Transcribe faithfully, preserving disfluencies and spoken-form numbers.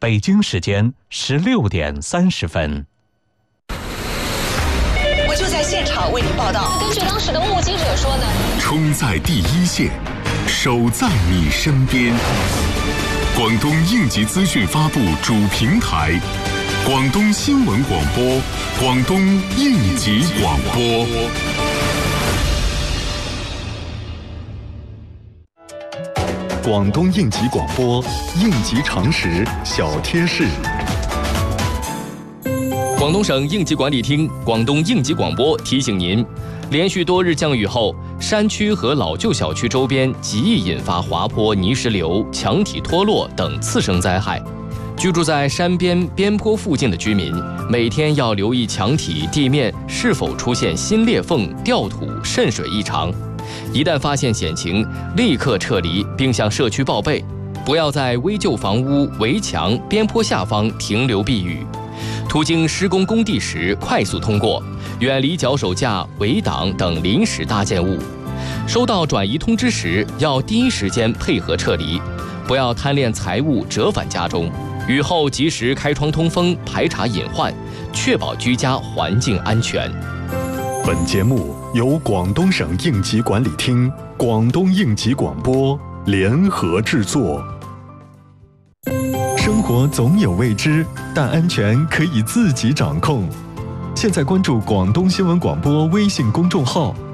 北京时间十六点三十分。 我就在现场为您报道。 根据当时的目击者说呢， 冲在第一线，守在你身边。广东应急资讯发布主平台，广东新闻广播，广东应急广播。广东应急广播，应急常识小贴士。 广东省应急管理厅、广东应急广播提醒您，连续多日降雨后，山区和老旧小区周边极易引发滑坡、泥石流、墙体脱落等次生灾害。居住在山边、边坡附近的居民，每天要留意墙体、地面是否出现新裂缝、掉土、渗水异常。一旦发现险情，立刻撤离，并向社区报备，不要在危旧房屋、围墙、边坡下方停留避雨。途经施工工地时，快速通过，远离脚手架、围挡等临时搭建物。收到转移通知时，要第一时间配合撤离，不要贪恋财物折返家中。雨后及时开窗通风，排查隐患，确保居家环境安全。 本节目由广东省应急管理厅、广东应急广播联合制作。生活总有未知，但安全可以自己掌控。现在关注广东新闻广播微信公众号，